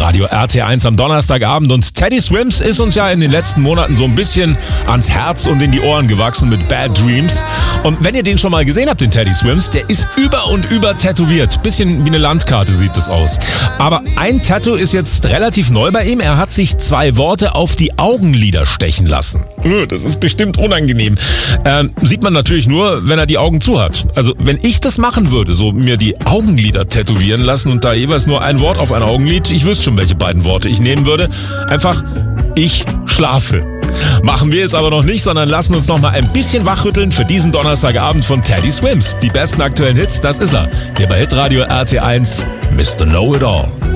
Hitradio RT1 am Donnerstagabend. Und Teddy Swims ist uns ja in den letzten Monaten so ein bisschen ans Herz und in die Ohren gewachsen mit Bad Dreams. Und wenn ihr den schon mal gesehen habt, den Teddy Swims, der ist über und über tätowiert. Bisschen wie eine Landkarte sieht das aus. Aber ein Tattoo ist jetzt relativ neu bei ihm. Er hat sich 2 Worte auf die Augenlider stechen lassen. Das ist bestimmt unangenehm. Sieht man natürlich nur, wenn er die Augen zu hat. Also wenn ich das machen würde, so mir die Augenlider tätowieren lassen und da jeweils nur ein Wort auf ein Augenlid, ich wüsste schon, welche beiden Worte ich nehmen würde. Einfach, ich schlafe. Machen wir jetzt aber noch nicht, sondern lassen uns noch mal ein bisschen wachrütteln für diesen Donnerstagabend von Teddy Swims. Die besten aktuellen Hits, das ist er. Hier bei Hitradio RT1, Mr. Know-It-All.